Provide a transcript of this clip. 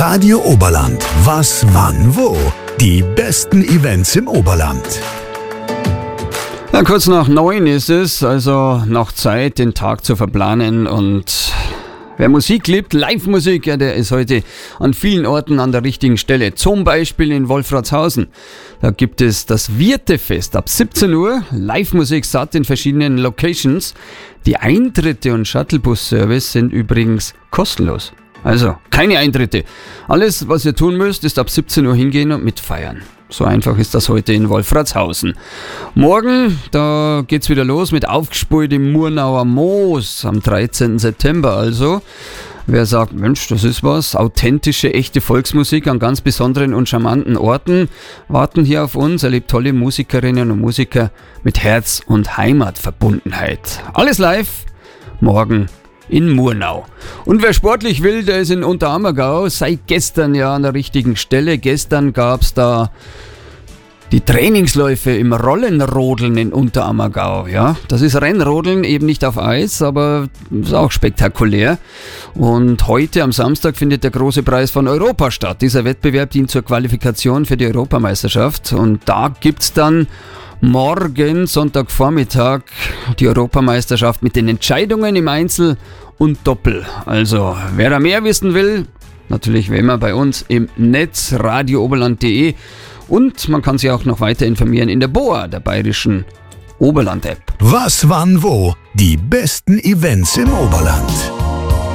Radio Oberland. Was, wann, wo? Die besten Events im Oberland. Ja, kurz nach 9 ist es, also noch Zeit, den Tag zu verplanen. Und wer Musik liebt, Live-Musik, ja, der ist heute an vielen Orten an der richtigen Stelle. Zum Beispiel in Wolfratshausen. Da gibt es das Wirtefest ab 17 Uhr. Live-Musik satt in verschiedenen Locations. Die Eintritte und Shuttlebus-Service sind übrigens kostenlos. Also keine Eintritte. Alles, was ihr tun müsst, ist ab 17 Uhr hingehen und mitfeiern. So einfach ist das heute in Wolfratshausen. Morgen, da geht's wieder los mit Aufgespult im Murnauer Moos am 13. September also. Wer sagt, Mensch, das ist was, authentische, echte Volksmusik an ganz besonderen und charmanten Orten, warten hier auf uns, erlebt tolle Musikerinnen und Musiker mit Herz- und Heimatverbundenheit. Alles live, morgen in Murnau. Und wer sportlich will, der ist in Unterammergau seit gestern ja an der richtigen Stelle. Gestern gab's da die Trainingsläufe im Rollenrodeln in Unterammergau. Ja, das ist Rennrodeln, eben nicht auf Eis, aber ist auch spektakulär. Und heute am Samstag findet der große Preis von Europa statt. Dieser Wettbewerb dient zur Qualifikation für die Europameisterschaft. Und da gibt's dann morgen, Sonntagvormittag, die Europameisterschaft mit den Entscheidungen im Einzel und Doppel. Also, wer da mehr wissen will, natürlich wie immer bei uns im Netz radiooberland.de und man kann sich auch noch weiter informieren in der BOA, der bayerischen Oberland-App. Was, wann, wo? Die besten Events im Oberland.